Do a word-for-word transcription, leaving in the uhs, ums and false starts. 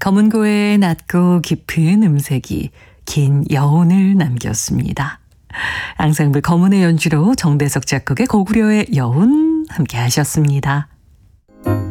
검은고의 낮고 깊은 음색이 긴 여운을 남겼습니다. 앙상블 검은의 연주로 정대석 작곡의 고구려의 여운 함께 하셨습니다.